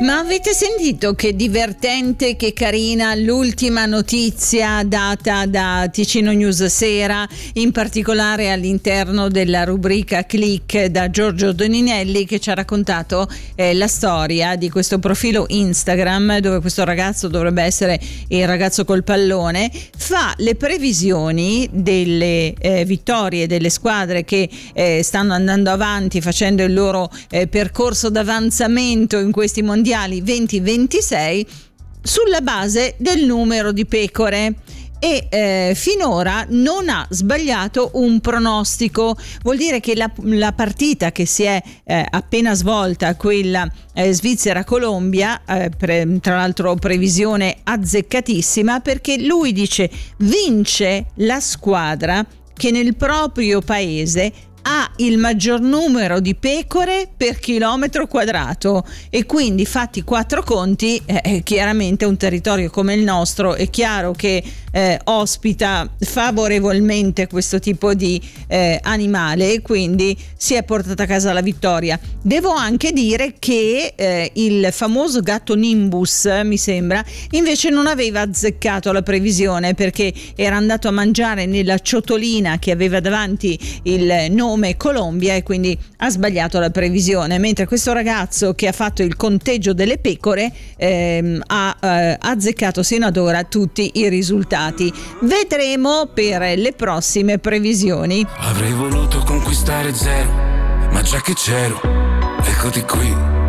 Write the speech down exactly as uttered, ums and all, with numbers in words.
Ma avete sentito che divertente, che carina l'ultima notizia data da Ticino News Sera, in particolare all'interno della rubrica Click, da Giorgio Doninelli, che ci ha raccontato eh, la storia di questo profilo Instagram dove questo ragazzo, dovrebbe essere il ragazzo col pallone, fa le previsioni delle eh, vittorie delle squadre che eh, stanno andando avanti facendo il loro eh, percorso d'avanzamento in questi mondiali venti ventisei sulla base del numero di pecore, e eh, finora non ha sbagliato un pronostico. Vuol dire che la, la partita che si è eh, appena svolta, quella eh, Svizzera-Colombia, eh, pre, tra l'altro previsione azzeccatissima, perché lui dice vince la squadra che nel proprio paese ha il maggior numero di pecore per chilometro quadrato, e quindi fatti quattro conti, eh, chiaramente un territorio come il nostro è chiaro che eh, ospita favorevolmente questo tipo di eh, animale, e quindi si è portata a casa la vittoria. Devo anche dire che eh, il famoso gatto Nimbus, mi sembra, invece non aveva azzeccato la previsione, perché era andato a mangiare nella ciotolina che aveva davanti il nome Colombia e quindi ha sbagliato la previsione, mentre questo ragazzo che ha fatto il conteggio delle pecore ehm, ha eh, azzeccato sino ad ora tutti i risultati. Vedremo per le prossime previsioni. Avrei voluto conquistare zero, ma già che c'ero, eccoti qui.